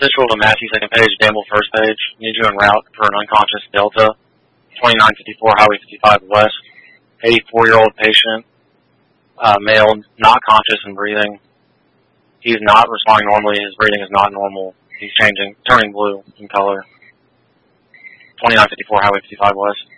Central to Matthew, second page, Danville, first page. Need you en route for an unconscious Delta, 2954 Highway 55 West. 84-year-old patient, male, not conscious and breathing. He's not responding normally. His breathing is not normal. He's turning blue in color. 2954 Highway 55 West.